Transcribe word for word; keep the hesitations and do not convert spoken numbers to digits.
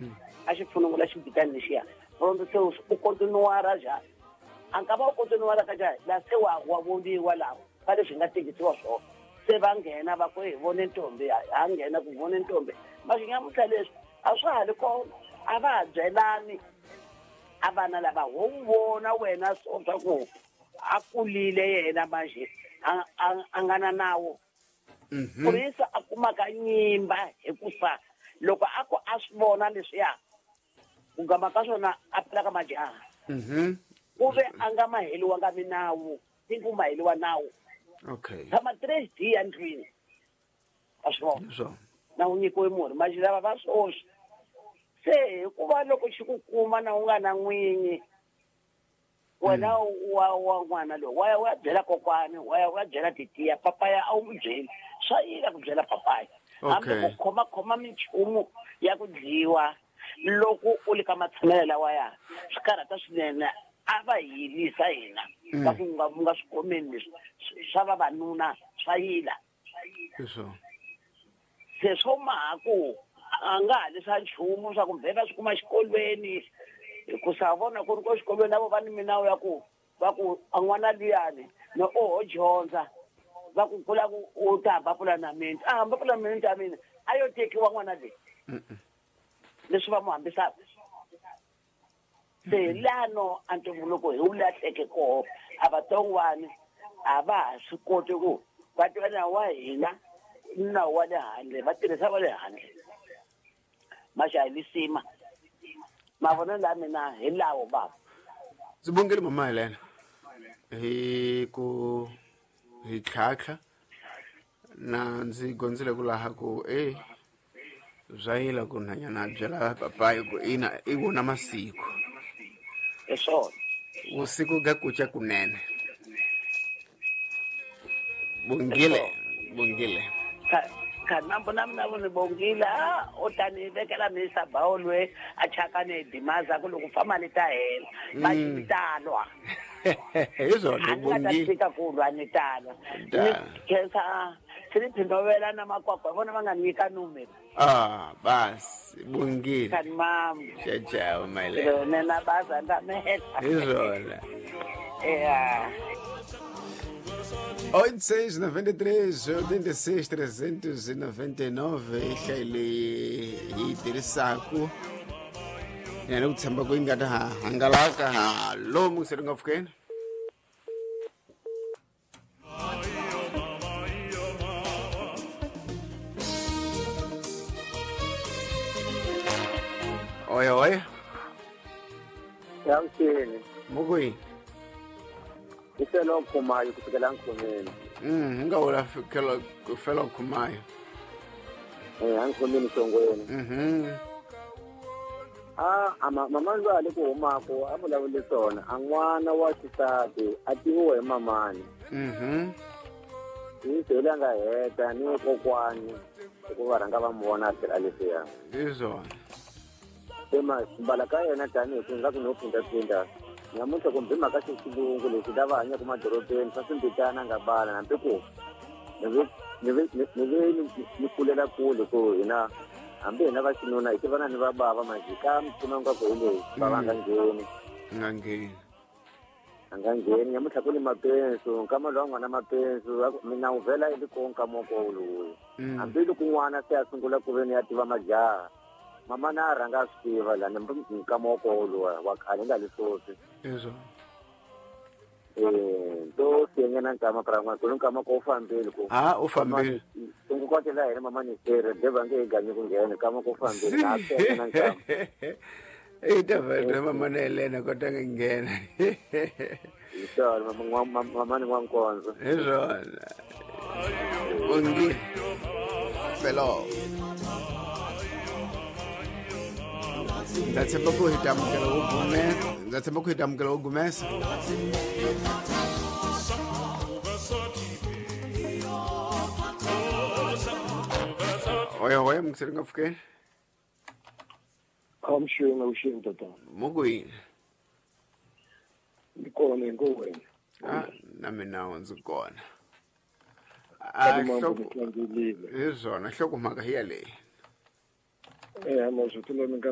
a xi pfunungula xibitani lexiya pronto se u kontinuara njhani a nga va u kontinuara ka njhani laha se wa wa voniwa laha ka leswi nga tekisiwa swona se va nghena va ku hi vone ntombi ha nghena ku vone ntombi ma swi nyamutlha leswi a swa ha ri kona a va ha byelani a vana lava wo vona wena swo swa ku a kulile yena manje a nga na nawu purisa a kumaka nyimba hikusa loko a ku a swi vona leswiya ku gama ka swona a phela ka majaha ku ve a nga maheliwa nga minawu ti ku maheliwa nawu okay tshama three d andrini a swi vona na u nyikiwe murhi manje lava va swoxi se hikuva loko xi ku kuma na u nga na n'winyi wena wa wa n'wana lowu wa ya wa ya byela kokwani wa ya wa ya byela titiya papaya a wu n'wi byeli swa yila ku byela papaya hambi ku khomakhoma minchumu ya ku dyiwa loko u le ka matshamelo lawaya swi karhata swinene a va yilisa hina va ku nga nga swi komeni leswi swa vavanuna swa yila se swo mahaku a nga ha lisa nchumu swa ku mbheva swi kuma xikolweni hikusa vona ku ri ko xikolweni na vo va ni minawu ya ku va ku a n'wana liyani no oho dyondza va ku kula ku u ta hamba pulanamenti a hamba pulanamenti ya mina a yo tekiwa n'wana leyi leswi va mu hambisaka se lano a ntumbuluko hi wu lahleke koho a vatsongwani a va ha swi koti ku va tiva nawu wa hina nawu wa le handle va tirhisa va le handle maxayilisima mavonelo ya mina hi lawo baba ndzi bongile mama Helena hi ku hi tlhatlha na ndzi gondzile ku laha ku eh bya yila ku nhanyana byela papayi ku ina i wona masiku hi swona usiku ga kucha kunene bongile bongile kanambo na mina voni bongila o tani vekela misa bawolwe a chakane dimaza ku loko famba ni ta hela ba yitalwa izona bongile fika ku lwa ni talwa ni khensa sirithi novela na makwakwa vona va nga nyika numero ah bas bongile kan mam chacha maile nena baza ndamehela izona yeah oito seis noventa e três oitenta e seis trezentos e noventa e nove hlele hi tirhisaka yena ku tshemba ku ingata hangalaka lomu se ri nga pfukeni oya oya yamsini mukuyini iselo kumayo kufikela ngikhomeni mhm ngawula fikela kufela kumayo eh angikhomeni songweni mhm ah ama mama lwale ku humako a vulavule swona a n'wana wa xisati a tiviwa hi mamani mhm hi sele nga heta ni kokwani hikuva rhanga va mu vona a tirha leswiya izona ema mbala ka yena tani hi ku nga ku no phinda-phinda namuntlha ku mbhima ka xilungu lexi lava hanyaka madorobeni swa swimbitana nga bala nambe ku ni ve ni kulela kule ku hina hambi hina va xinuna hi tivana ni va bava majika mpfuno nga ku hi leyi va va nga ngheni nga ngheni a nga ngheni namuntlha ku ni mapensu nkama lowa n'wana mapensu mina wu vhela hi liko nkamoko lowu hambi loko n'wana se a sungula ku ve ni ya tiva majaha mama na a rhanga a swi tiva lani nkamoko lowa wa khale nga lisosi izona eh to siyengena nkama pran'wana ku nkama ko fambile ku ah u fambile tungu kwatela hina mama ni sere deva nge iganye ku nghena kama ko fambile na siyengena nkama eh tavela mama na Helena kota ngena isolo mama mama ni nkonzo izona bongile felo ndatshemba ku hi tamukela wo gumesa ndatshemba ku hi tamukela wo gumesa oya oya mkuseri nga pfukeni amshweni awushini tata mukuyini ni kona ngowena ah na mina ndzi kona ah hloko izona hloko mhaka hiya leyi eh amazwi tulona